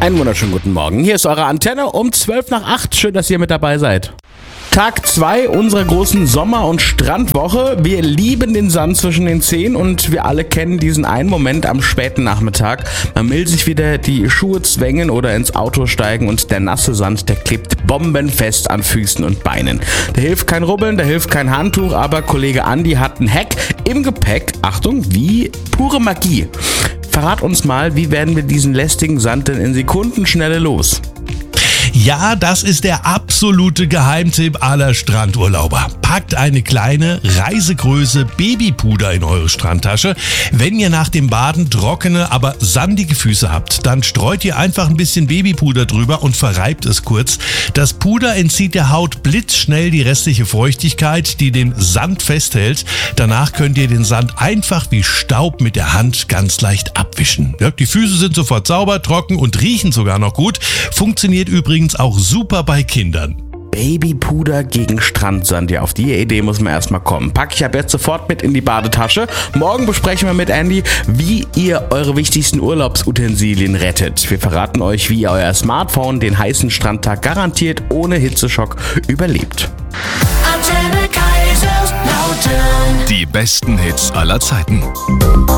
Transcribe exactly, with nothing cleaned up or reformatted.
Einen wunderschönen guten Morgen. Hier ist eure Antenne um zwölf nach acht. Schön, dass ihr mit dabei seid. Tag zwei unserer großen Sommer- und Strandwoche. Wir lieben den Sand zwischen den Zehen und wir alle kennen diesen einen Moment am späten Nachmittag. Man will sich wieder die Schuhe zwängen oder ins Auto steigen und der nasse Sand, der klebt bombenfest an Füßen und Beinen. Da hilft kein Rubbeln, da hilft kein Handtuch, aber Kollege Andi hat einen Hack im Gepäck. Achtung, wie pure Magie. Verrat uns mal, wie werden wir diesen lästigen Sand denn in Sekundenschnelle los? Ja, das ist der absolute Geheimtipp aller Strandurlauber. Packt eine kleine, Reisegröße Babypuder in eure Strandtasche. Wenn ihr nach dem Baden trockene, aber sandige Füße habt, dann streut ihr einfach ein bisschen Babypuder drüber und verreibt es kurz. Das Puder entzieht der Haut blitzschnell die restliche Feuchtigkeit, die den Sand festhält. Danach könnt ihr den Sand einfach wie Staub mit der Hand ganz leicht abwischen. Ja, die Füße sind sofort sauber, trocken und riechen sogar noch gut. Funktioniert übrigens auch super bei Kindern. Babypuder gegen Strandsand. Ja, auf die Idee muss man erstmal kommen. Pack ich ab jetzt sofort mit in die Badetasche. Morgen besprechen wir mit Andy, wie ihr eure wichtigsten Urlaubsutensilien rettet. Wir verraten euch, wie ihr euer Smartphone den heißen Strandtag garantiert ohne Hitzeschock überlebt. Antenne Kaiserslautern. Die besten Hits aller Zeiten.